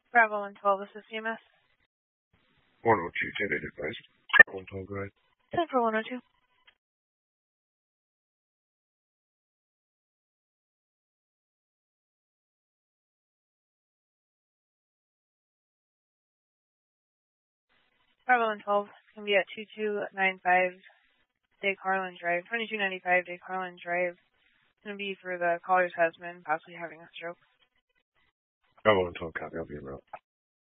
Bravo 112, this is CMS. 102, 10 advised. 112, go ahead. 10 for 102. Bravo 112, it's going to be at 2295 DeCarlin Drive, 2295 DeCarlin Drive. It's going to be for the caller's husband possibly having a stroke. Bravo 112, copy. I'll be en route.